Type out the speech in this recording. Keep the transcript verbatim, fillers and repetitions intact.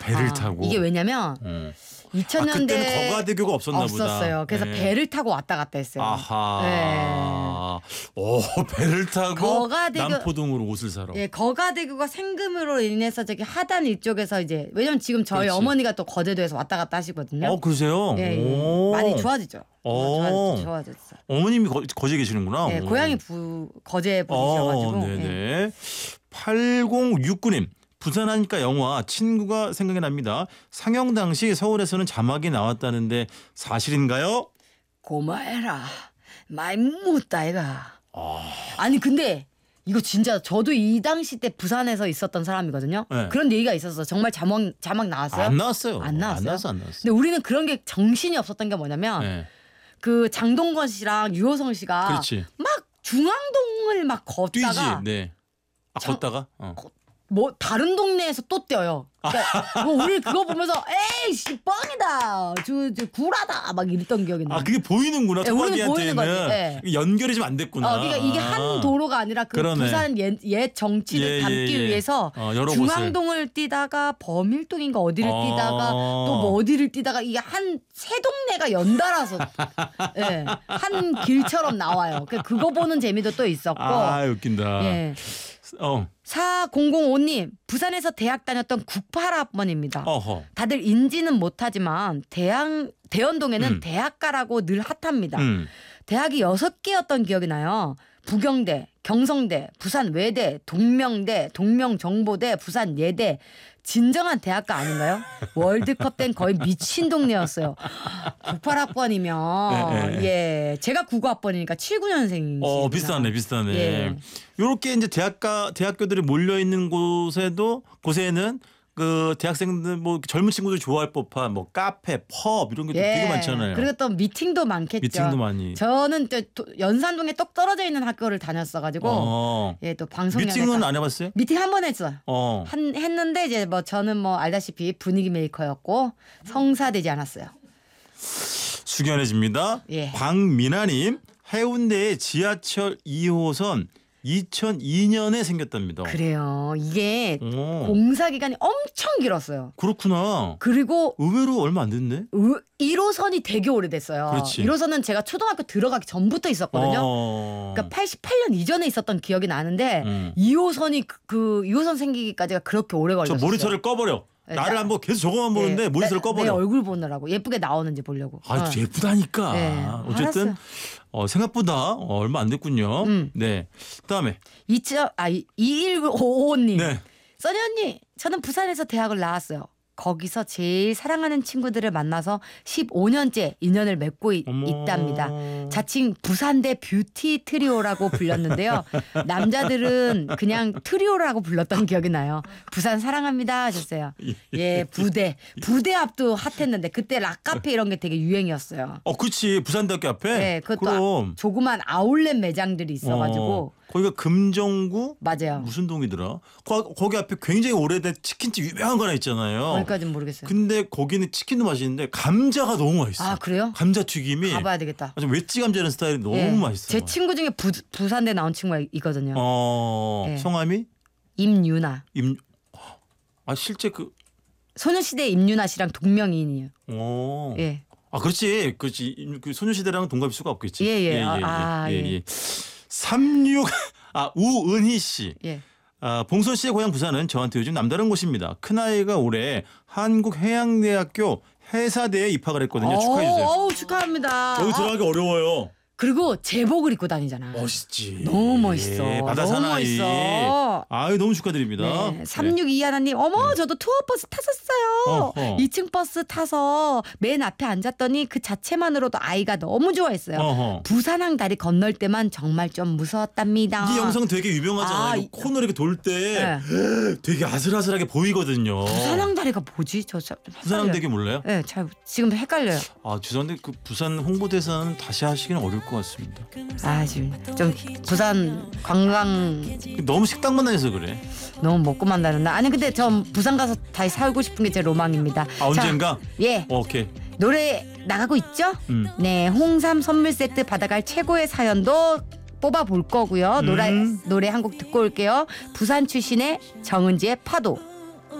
배를 아, 타고. 이게 왜냐면 음. 이천 년대 아, 그때는 거가대교가 없었나 없었어요. 보다. 그래서 네. 배를 타고 왔다 갔다 했어요. 아하. 네. 오, 배를 타고 거가대교- 남포동으로 옷을 사러. 예, 거가대교가 생금으로 인해서 저기 하단 이쪽에서 이제 왜냐면 지금 저희 그렇지. 어머니가 또 거제도에서 왔다 갔다 하시거든요. 어, 그러세요? 예, 예. 오. 많이 좋아지죠. 오. 좋아졌죠. 좋아졌어. 어머님이 거, 거제 계시는구나. 예, 오. 고향이 부 거제 분이셔가지고. 어, 예. 네네. 팔공육구 님. 부산하니까 영화 친구가 생각이 납니다. 상영 당시 서울에서는 자막이 나왔다는데 사실인가요? 고마해라. 많이 묻다 이가. 아, 아니 근데 이거 진짜 저도 이 당시 때 부산에서 있었던 사람이거든요. 네. 그런 얘기가 있었어. 정말 자막 자막 나왔어요? 안 나왔어요. 안 나왔어요? 안 나왔어, 안 나왔어. 근데 우리는 그런 게 정신이 없었던 게 뭐냐면 네. 그 장동건 씨랑 유호성 씨가 그렇지. 막 중앙동을 막 뛰지. 걷다가 네. 아, 저- 걷다가. 어. 뭐 다른 동네에서 또 뛰어요. 그러니까 뭐 우리 그거 보면서 에이씨 뻥이다, 저, 저 구라다 막 이랬던 기억이 나요. 아, 그게 보이는구나. 네, 우리는 보이는 거지. 토박이한테는 네. 연결이 좀 안 됐구나. 어, 그러니까 이게 한 도로가 아니라 그 그러네. 부산 옛, 옛 정치를 예, 담기 예, 예. 위해서 어, 여러 중앙동을 뛰다가 범일동인가 어디를 어. 뛰다가 또 뭐 어디를 뛰다가 이게 한 세 동네가 연달아서 예, 한 길처럼 나와요. 그 그거 보는 재미도 또 있었고. 아, 웃긴다. 예. 어. 사공공오 님 부산에서 대학 다녔던 구십팔 학번입니다. 어허. 다들 인지는 못하지만 대학 대연동에는 음. 대학가라고 늘 핫합니다. 음. 대학이 여섯 개였던 기억이 나요. 부경대, 경성대, 부산 외대, 동명대, 동명정보대, 부산 예대. 진정한 대학가 아닌가요? 월드컵 땐 거의 미친 동네였어요. 구십팔 학번이면 예, 예. 예, 제가 구십구 학번이니까 칠십구 년생이시구나. 어, 비슷하네, 비슷하네. 예. 요렇게 이제 대학가 대학교들이 몰려 있는 곳에도 곳에는 그 대학생들 뭐 젊은 친구들 좋아할 법한 뭐 카페, 펍 이런 게 또 되게 많잖아요. 그리고 또 미팅도 많겠죠. 미팅도 많이. 저는 또 도- 연산동에 똑 떨어져 있는 학교를 다녔어가지고 어. 예, 또 방송 미팅은 안 해봤어요? 미팅 한 번 했어요. 어. 한 했는데 이제 뭐 저는 뭐 알다시피 분위기 메이커였고 성사되지 않았어요. 숙연해집니다. 예. 박민아님 해운대의 지하철 이 호선 이천이 년에 생겼답니다. 그래요. 이게 어. 공사 기간이 엄청 길었어요. 그렇구나. 그리고 의외로 얼마 안 됐네. 일 호선이 되게 오래됐어요. 그렇지. 일 호선은 제가 초등학교 들어가기 전부터 있었거든요. 어. 그러니까 팔십팔 년 이전에 있었던 기억이 나는데 음. 이 호선이 그, 그 이 호선 생기기까지가 그렇게 오래 저 걸렸어요. 모니터를 꺼버려. 네, 나를 나- 한번 계속 저거만 보는데 네, 모니터를 내- 꺼버려. 내 얼굴 보느라고 예쁘게 나오는지 보려고. 아, 어. 예쁘다니까. 네, 어쨌든 알았어요. 어, 생각보다 어, 얼마 안 됐군요. 음. 네. 그다음에 이천 아 이일오오 님. 네. 써니 언니, 저는 부산에서 대학을 나왔어요. 거기서 제일 사랑하는 친구들을 만나서 십오 년째 인연을 맺고 이, 어머. 있답니다. 자칭 부산대 뷰티 트리오라고 불렸는데요. 남자들은 그냥 트리오라고 불렀던 기억이 나요. 부산 사랑합니다 하셨어요. 예, 부대. 부대 앞도 핫했는데 그때 락카페 이런 게 되게 유행이었어요. 어, 그렇지. 부산대학교 앞에. 네, 그것도 그럼. 아, 조그만 아울렛 매장들이 있어가지고 어, 거기가 금정구 맞아요. 무슨 동이더라? 거, 거기 앞에 굉장히 오래된 치킨집 유명한 거 하나 있잖아요. 거기까지는 모르겠어요. 근데 거기는 치킨도 맛있는데 감자가 너무 맛있어. 아 그래요? 감자 튀김이 가봐야 되겠다. 아주 웨지 감자는 스타일이 너무 예. 맛있어. 제 친구 중에 부, 부산대 나온 친구가 있거든요. 어, 예. 성함이 임유나. 임. 아 실제 그. 소녀시대 임유나 씨랑 동명이인이에요. 어. 예. 아 그렇지, 그렇지. 임- 그 소녀시대랑은 동갑일 수가 없겠지. 예, 예. 아, 예. 삼육 아 우은희 씨. 예. 아, 봉선 씨의 고향 부산은 저한테 요즘 남다른 곳입니다. 큰아이가 올해 한국해양대학교 해사대에 입학을 했거든요. 축하해 주세요. 어우, 축하합니다. 여기 아, 들어가기 어려워요. 그리고 제복을 입고 다니잖아. 멋있지. 너무 멋있어. 바다 너무 사나이. 멋있어. 아유 너무 축하드립니다. 네. 삼육이 하나님, 어머, 저도 투어버스 탔었어요. 어허. 이 층 버스 타서 맨 앞에 앉았더니 그 자체만으로도 아이가 너무 좋아했어요. 어허. 부산항 다리 건널 때만 정말 좀 무서웠답니다. 이 영상 되게 유명하잖아요. 아, 이거 이- 코너 이렇게 돌 때 네. 되게 아슬아슬하게 보이거든요. 부산항 다리가 뭐지? 저 참. 부산항 되게 몰라요? 네, 잘 지금 헷갈려요. 아 죄송한데 그 부산 홍보대사는 다시 하시기는 어려울 것 같습니다. 아 지금 좀 부산 관광 너무 식당만 다녀서 그래. 너무 먹고만 다른다. 아니 근데 전 부산 가서 다시 살고 싶은 게 제 로망입니다. 아 언젠가? 자, 예, 오케이. 노래 나가고 있죠? 음. 네, 홍삼 선물 세트 받아갈 최고의 사연도 뽑아볼 거고요. 노래 음. 노래 한 곡 듣고 올게요. 부산 출신의 정은지의 파도.